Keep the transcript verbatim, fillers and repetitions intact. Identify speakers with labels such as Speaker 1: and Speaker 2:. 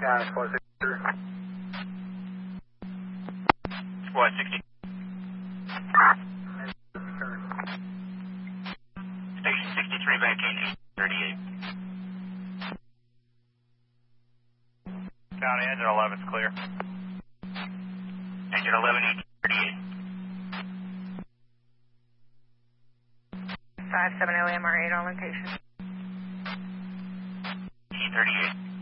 Speaker 1: Yeah, squad sixty-three.
Speaker 2: Squad sixty. Station sixty-three back in eight thirty-eight. County engine eleven's clear. Engine eleven, eight thirty-eight.
Speaker 3: five seven zero M R eight on location.
Speaker 2: eight thirty-eight.